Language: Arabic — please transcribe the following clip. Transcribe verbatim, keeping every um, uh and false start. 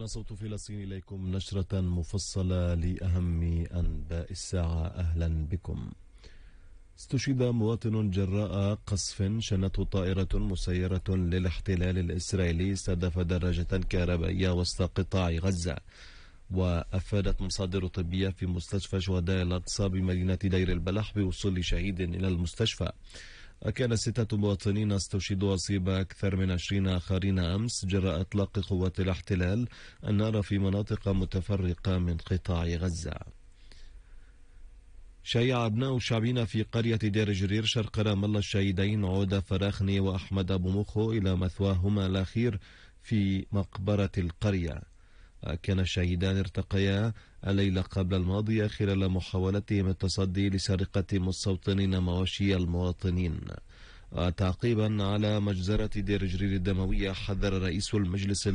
من صوت فلسطين إليكم نشرة مفصلة لأهم أنباء الساعة. أهلا بكم. استشهد مواطن جراء قصف شنته طائرة مسيرة للاحتلال الإسرائيلي استهدف دراجة كهربائية وسط قطاع غزة. وأفادت مصادر طبية في مستشفى شهداء الأقصى بمدينة دير البلح بوصول شهيد إلى المستشفى. كان ستة مواطنين استشهدوا وأصيب أكثر من عشرين آخرين أمس جراء إطلاق قوات الاحتلال النار في مناطق متفرقة من قطاع غزة. شيع أبناء شعبنا في قرية دير جرير شرق رام الله الشهيدين عودة فراخني وأحمد أبو مخو إلى مثواهما الأخير في مقبرة القرية. كان الشهيدان ارتقيا الليلة قبل الماضية خلال محاولتهم التصدي لسرقة مستوطنين مواشي المواطنين. تعقيبا على مجزرة دير جرير الدموية، حذر رئيس المجلس